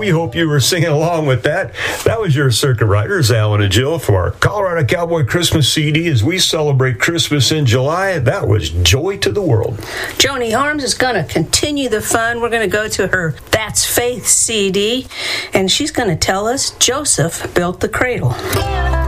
we hope you were singing along with that. That was your circuit riders, Alan and Jill, for our Colorado Cowboy Christmas CD as we celebrate Christmas in July. That was Joy to the World. Joni Harms is going to continue the fun. We're going to go to her That's Faith CD, and she's going to tell us Joseph built the cradle.